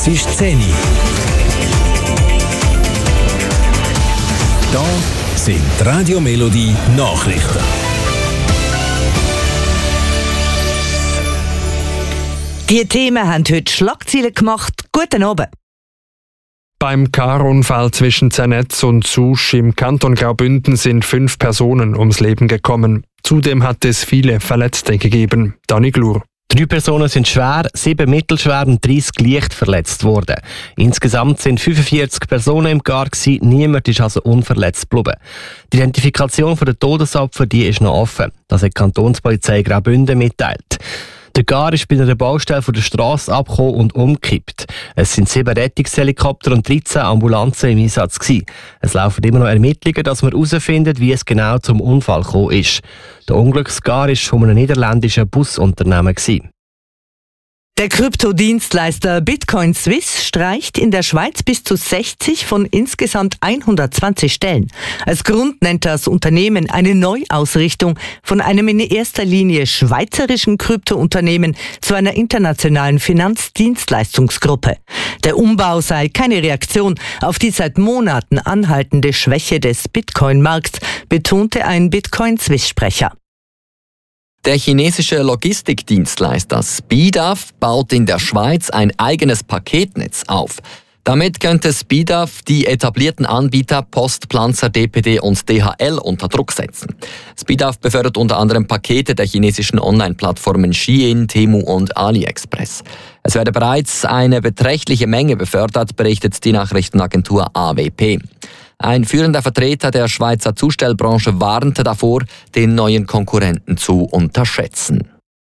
Es ist 10 Uhr. Da sind die Radio Melodie Nachrichten. Die Themen haben heute Schlagzeilen gemacht. Guten Abend. Beim Karunfall zwischen Zernetz und Susch im Kanton Graubünden sind 5 Personen ums Leben gekommen. Zudem hat es viele Verletzte gegeben. Dani Glur. 3 Personen sind schwer, 7 mittelschwer und 30 leicht verletzt worden. Insgesamt sind 45 Personen im Gar gewesen, niemand ist also unverletzt geblieben. Die Identifikation der Todesopfer ist noch offen. Das hat die Kantonspolizei Graubünden mitteilt. Der Gar ist bei einer Baustelle von der Strasse abgekommen und umgekippt. Es sind 7 Rettungshelikopter und 13 Ambulanzen im Einsatz gewesen. Es laufen immer noch Ermittlungen, dass man herausfindet, wie es genau zum Unfall gekommen ist. Der Unglücksgar war von einem niederländischen Busunternehmen gewesen. Der Kryptodienstleister Bitcoin Swiss streicht in der Schweiz bis zu 60 von insgesamt 120 Stellen. Als Grund nennt das Unternehmen eine Neuausrichtung von einem in erster Linie schweizerischen Kryptounternehmen zu einer internationalen Finanzdienstleistungsgruppe. Der Umbau sei keine Reaktion auf die seit Monaten anhaltende Schwäche des Bitcoin-Markts, betonte ein Bitcoin Swiss-Sprecher. Der chinesische Logistikdienstleister SpeedAF baut in der Schweiz ein eigenes Paketnetz auf. Damit könnte SpeedAF die etablierten Anbieter Post, Planzer, DPD und DHL unter Druck setzen. SpeedAF befördert unter anderem Pakete der chinesischen Online-Plattformen Shein, Temu und AliExpress. Es werde bereits eine beträchtliche Menge befördert, berichtet die Nachrichtenagentur AWP. Ein führender Vertreter der Schweizer Zustellbranche warnte davor, den neuen Konkurrenten zu unterschätzen.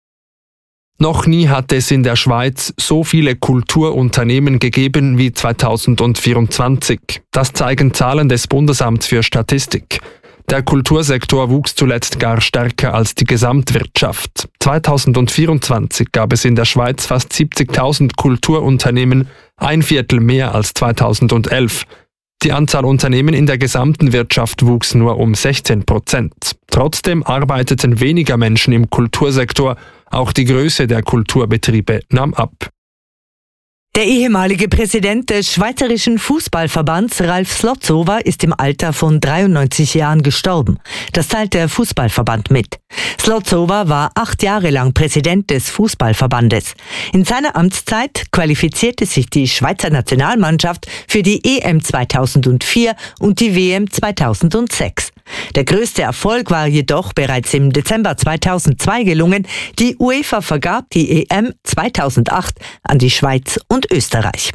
Noch nie hat es in der Schweiz so viele Kulturunternehmen gegeben wie 2024. Das zeigen Zahlen des Bundesamts für Statistik. Der Kultursektor wuchs zuletzt gar stärker als die Gesamtwirtschaft. 2024 gab es in der Schweiz fast 70.000 Kulturunternehmen, 1/4 mehr als 2011. Die Anzahl Unternehmen in der gesamten Wirtschaft wuchs nur um 16%. Trotzdem arbeiteten weniger Menschen im Kultursektor. Auch die Größe der Kulturbetriebe nahm ab. Der ehemalige Präsident des Schweizerischen Fußballverbands, Ralf Slotzower, ist im Alter von 93 Jahren gestorben. Das teilt der Fußballverband mit. Slotzower war 8 Jahre lang Präsident des Fußballverbandes. In seiner Amtszeit qualifizierte sich die Schweizer Nationalmannschaft für die EM 2004 und die WM 2006. Der größte Erfolg war jedoch bereits im Dezember 2002 gelungen. Die UEFA vergab die EM 2008 an die Schweiz und Österreich.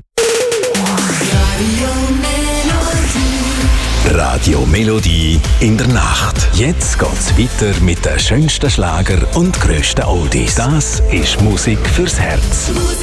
Radio Melodie in der Nacht. Jetzt geht's weiter mit den schönsten Schlager und grössten Oldies. Das ist Musik fürs Herz.